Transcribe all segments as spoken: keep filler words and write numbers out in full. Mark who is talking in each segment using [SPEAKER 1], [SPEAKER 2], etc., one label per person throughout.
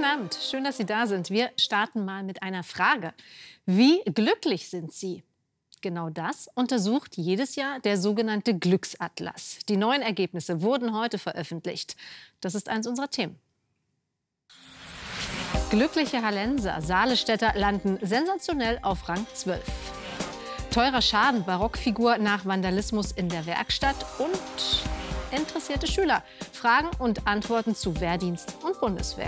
[SPEAKER 1] Abend, schön, dass Sie da sind. Wir starten mal mit einer Frage. Wie glücklich sind Sie? Genau das untersucht jedes Jahr der sogenannte Glücksatlas. Die neuen Ergebnisse wurden heute veröffentlicht. Das ist eins unserer Themen. Glückliche Hallenser, Salestädter landen sensationell auf Rang zwölf. Teurer Schaden, Barockfigur nach Vandalismus in der Werkstatt und interessierte Schüler. Fragen und Antworten zu Wehrdienst und Bundeswehr.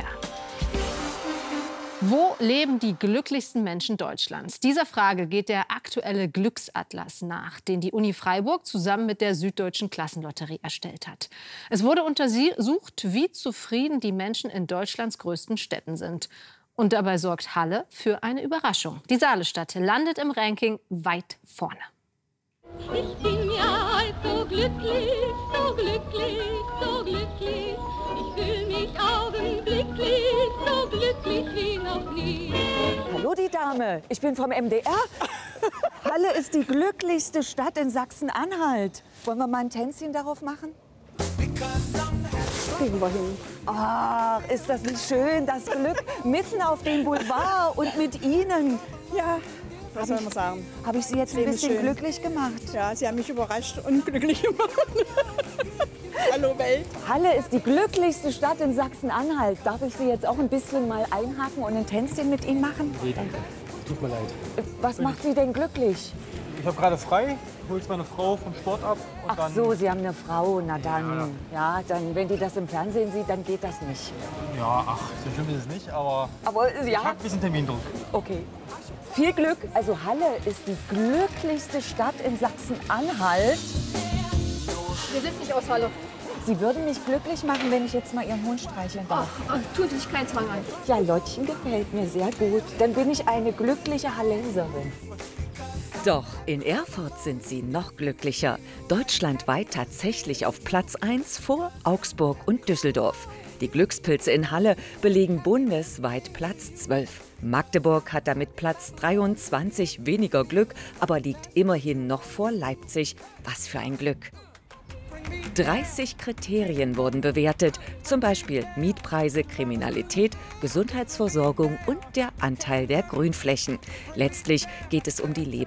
[SPEAKER 1] Wo leben die glücklichsten Menschen Deutschlands? Dieser Frage geht der aktuelle Glücksatlas nach, den die Uni Freiburg zusammen mit der Süddeutschen Klassenlotterie erstellt hat. Es wurde untersucht, wie zufrieden die Menschen in Deutschlands größten Städten sind. Und dabei sorgt Halle für eine Überraschung. Die Saalestadt landet im Ranking weit vorne.
[SPEAKER 2] Ich bin ja halt so glücklich, so glücklich, so glücklich. Ich fühle mich augenblicklich so glücklich wie noch nie.
[SPEAKER 3] Hallo die Dame, ich bin vom M D R. Halle ist die glücklichste Stadt in Sachsen-Anhalt. Wollen wir mal ein Tänzchen darauf machen?
[SPEAKER 4] Kriegen wir hin.
[SPEAKER 3] Ach, ist das nicht schön, das Glück mitten auf dem Boulevard und mit Ihnen.
[SPEAKER 4] Ja, was soll man sagen?
[SPEAKER 3] Habe ich Sie jetzt ein
[SPEAKER 4] Leben ist
[SPEAKER 3] bisschen
[SPEAKER 4] schön.
[SPEAKER 3] glücklich gemacht?
[SPEAKER 4] Ja, Sie haben mich überrascht und glücklich gemacht. Hallo Welt.
[SPEAKER 3] Halle ist die glücklichste Stadt in Sachsen-Anhalt. Darf ich Sie jetzt auch ein bisschen mal einhaken und ein Tänzchen mit Ihnen machen?
[SPEAKER 5] Nee, danke. Tut mir leid.
[SPEAKER 3] Was macht Sie denn glücklich?
[SPEAKER 5] Ich habe gerade frei, hole meine Frau vom Sport ab. Und
[SPEAKER 3] Ach
[SPEAKER 5] dann,
[SPEAKER 3] so, Sie haben eine Frau. Na dann,
[SPEAKER 5] Ja.
[SPEAKER 3] ja, dann, wenn die das im Fernsehen sieht, dann geht das nicht.
[SPEAKER 5] Ja, ach, so schlimm ist es nicht, aber
[SPEAKER 3] Aber
[SPEAKER 5] ich
[SPEAKER 3] ja,
[SPEAKER 5] habe ein bisschen Termindruck.
[SPEAKER 3] okay. Viel Glück. Also Halle ist die glücklichste Stadt in Sachsen-Anhalt.
[SPEAKER 6] Wir sind nicht aus Halle.
[SPEAKER 3] Sie würden mich glücklich machen, wenn ich jetzt mal Ihren Hund streicheln darf.
[SPEAKER 6] Ach, ach, tut sich kein Zwang an.
[SPEAKER 3] Ja, Lottchen gefällt mir sehr gut. Dann bin ich eine glückliche Hallenserin.
[SPEAKER 7] Doch in Erfurt sind sie noch glücklicher. Deutschlandweit tatsächlich auf Platz eins vor Augsburg und Düsseldorf. Die Glückspilze in Halle belegen bundesweit Platz zwölf. Magdeburg hat damit Platz dreiundzwanzig weniger Glück, aber liegt immerhin noch vor Leipzig. Was für ein Glück! dreißig Kriterien wurden bewertet, zum Beispiel Mietpreise, Kriminalität, Gesundheitsversorgung und der Anteil der Grünflächen. Letztlich geht es um die